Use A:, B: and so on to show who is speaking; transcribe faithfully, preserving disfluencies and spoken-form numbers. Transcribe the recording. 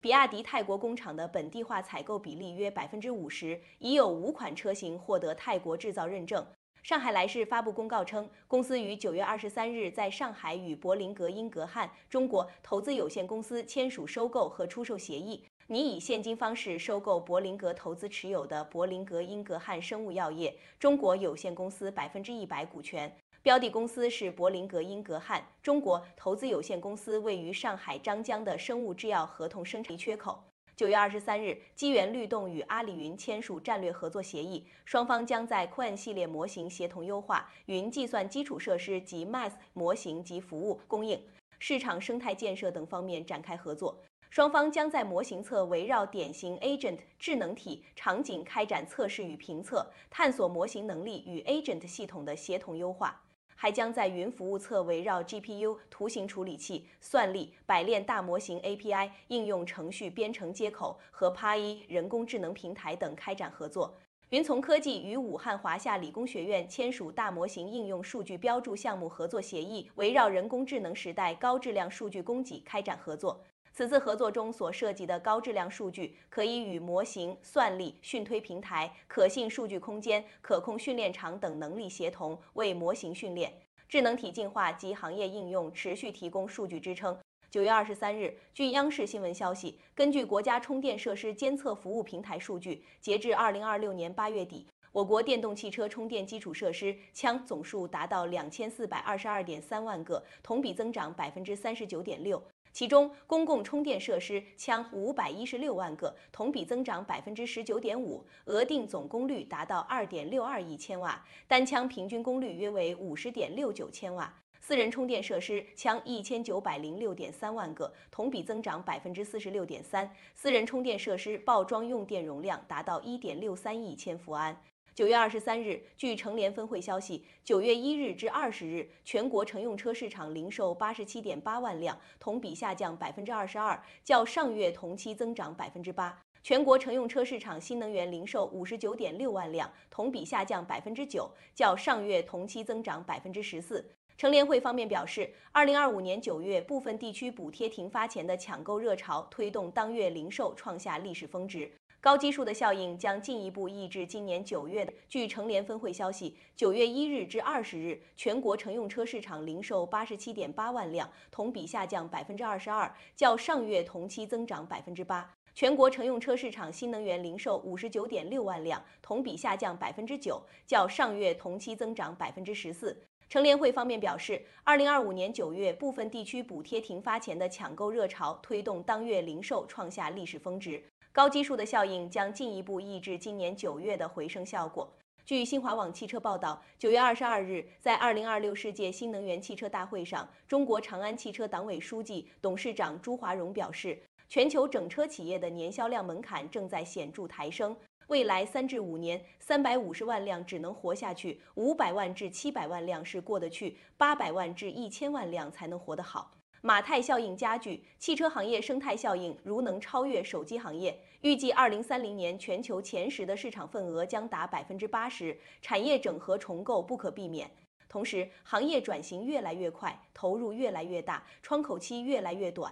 A: 比亚迪泰国工厂的本地化采购比例约百分之五十，已有五款车型获得泰国制造认证。上海来世发布公告称，公司于九月二十三日在上海与柏林格英格汉中国投资有限公司签署收购和出售协议，拟以现金方式收购柏林格投资持有的柏林格英格汉生物药业中国有限公司百分之一百股权。标的公司是柏林格英格汉中国投资有限公司位于上海张江的生物制药合同生产缺口。九月二十三日，机缘律动与阿里云签署战略合作协议，双方将在 Qwen 系列模型协同优化、云计算基础设施及 M A S 模型及服务供应、市场生态建设等方面展开合作。双方将在模型侧围绕典型 Agent 智能体场景开展测试与评测，探索模型能力与 Agent 系统的协同优化。还将在云服务侧围绕 G P U、图形处理器、算力、百链大模型 A P I、应用程序编程接口和 P A I 人工智能平台等开展合作。云从科技与武汉华夏理工学院签署大模型应用数据标注项目合作协议，围绕人工智能时代高质量数据供给开展合作。此次合作中所涉及的高质量数据，可以与模型、算力、讯推平台、可信数据空间、可控训练场等能力协同，为模型训练、智能体进化及行业应用持续提供数据支撑。九月二十三日，据央视新闻消息，根据国家充电设施监测服务平台数据，截至二零二六年八月底，我国电动汽车充电基础设施枪总数达到两千四百二十二点三万个，同比增长百分之三十九点六。其中，公共充电设施枪五百一十六万个，同比增长百分之十九点五，额定总功率达到二点六二亿千瓦，单枪平均功率约为五十点六九千瓦。私人充电设施枪一千九百零六点三万个，同比增长百分之四十六点三，私人充电设施报装用电容量达到一点六三亿千伏安。九月二十三日，据乘联分会消息，九月一日至二十日，全国乘用车市场零售八十七点八万辆，同比下降百分之二十二，较上月同期增长百分之八。全国乘用车市场新能源零售五十九点六万辆，同比下降百分之九，较上月同期增长百分之十四。乘联会方面表示，二零二五年九月部分地区补贴停发前的抢购热潮，推动当月零售创下历史峰值。高基数的效应将进一步抑制今年九月的。据乘联分会消息，九月一日至二十日，全国乘用车市场零售八十七点八万辆，同比下降百分之二十二，较上月同期增长百分之八。全国乘用车市场新能源零售五十九点六万辆，同比下降百分之九，较上月同期增长百分之十四。乘联会方面表示，二零二五年九月部分地区补贴停发前的抢购热潮，推动当月零售创下历史峰值。高基数的效应将进一步抑制今年九月的回升效果。据新华网汽车报道，九月二十二日，在二零二六世界新能源汽车大会上，中国长安汽车党委书记、董事长朱华荣表示，全球整车企业的年销量门槛正在显著抬升，未来三至五年，三百五十万辆只能活下去，五百万至七百万辆是过得去，八百万至一千万辆才能活得好。马太效应加剧，汽车行业生态效应如能超越手机行业，预计二零三零年全球前十的市场份额将达百分之八十，产业整合重构不可避免。同时，行业转型越来越快，投入越来越大，窗口期越来越短，